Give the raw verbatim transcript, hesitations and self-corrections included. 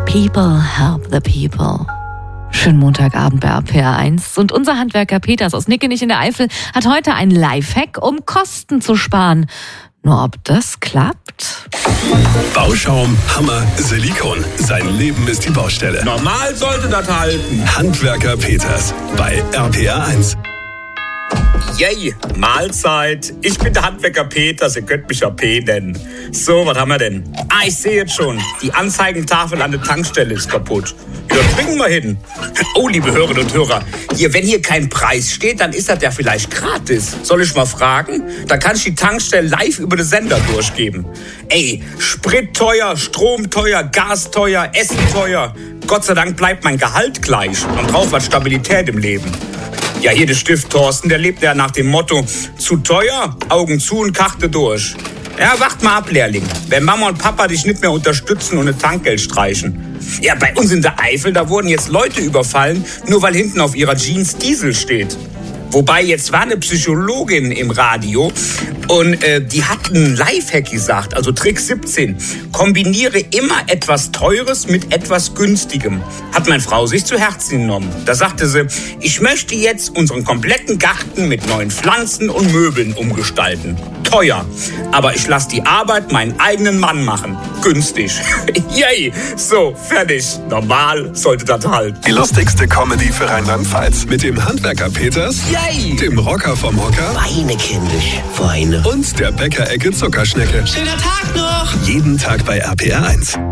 People help the people. Schönen Montagabend bei R P R eins. Und unser Handwerker Peters aus Nickenich in der Eifel hat heute einen Lifehack, um Kosten zu sparen. Nur ob das klappt? Bauschaum, Hammer, Silikon. Sein Leben ist die Baustelle. Normal sollte das halten. Handwerker Peters bei R P R eins. Yay, Mahlzeit. Ich bin der Handwerker Peters, ihr könnt mich ja P nennen. So, was haben wir denn? Ah, ich sehe jetzt schon. Die Anzeigentafel an der Tankstelle ist kaputt. Ja, bringen wir hin. Oh, liebe Hörerinnen und Hörer, hier, wenn hier kein Preis steht, dann ist das ja vielleicht gratis. Soll ich mal fragen? Dann kann ich die Tankstelle live über den Sender durchgeben. Ey, Sprit teuer, Strom teuer, Gas teuer, Essen teuer. Gott sei Dank bleibt mein Gehalt gleich. Man braucht was Stabilität im Leben. Ja, hier der Stift Thorsten, der lebt ja nach dem Motto, zu teuer, Augen zu und Karte durch. Ja, wacht mal ab, Lehrling. Wenn Mama und Papa dich nicht mehr unterstützen und ein Tankgeld streichen. Ja, bei uns in der Eifel, da wurden jetzt Leute überfallen, nur weil hinten auf ihrer Jeans Diesel steht. Wobei, jetzt war eine Psychologin im Radio und äh, die hat einen Lifehack gesagt, also Trick siebzehn. Kombiniere immer etwas Teures mit etwas Günstigem. Hat meine Frau sich zu Herzen genommen. Da sagte sie, ich möchte jetzt unseren kompletten Garten mit neuen Pflanzen und Möbeln umgestalten. Teuer, aber ich lasse die Arbeit meinen eigenen Mann machen. Günstig. Yay, so, fertig. Normal sollte das halt. Die lustigste Comedy für Rheinland-Pfalz mit dem Handwerker Peters, Yay, dem Rocker vom Hocker Weine, kindisch, Weine. und der Bäckerecke Zuckerschnecke. Schöner Tag noch! Jeden Tag bei R P R eins.